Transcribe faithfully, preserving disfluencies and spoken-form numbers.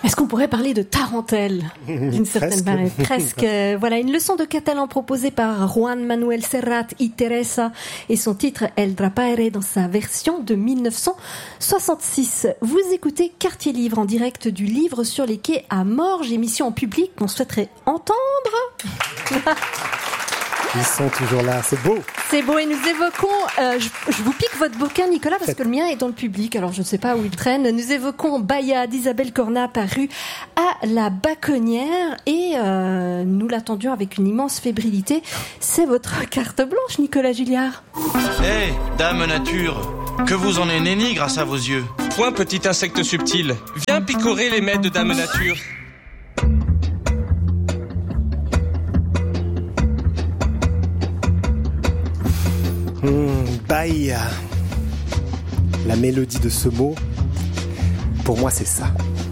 Est-ce qu'on pourrait parler de tarentelle d'une certaine manière? Presque. Euh, voilà, une leçon de catalan proposée par Juan Manuel Serrat y Teresa et son titre El Drapaire dans sa version de mille neuf cent soixante-six. Vous écoutez Quartier Livre en direct du Livre sur les quais à Morges, émission en public qu'on souhaiterait entendre. Ils sont toujours là, c'est beau. C'est beau et nous évoquons, euh, je, je vous pique votre bouquin Nicolas parce que le mien est dans le public, alors je ne sais pas où il traîne. Nous évoquons Baya d'Isabelle Cornat paru à la Baconnière et euh, nous l'attendions avec une immense fébrilité. C'est votre carte blanche Nicolas Julliard. Hé, hey, dame nature, que vous en êtes né grâce à vos yeux. Point petit insecte subtil, viens picorer les mets de dame nature. Mmh, Baya. La mélodie de ce mot, pour moi c'est ça.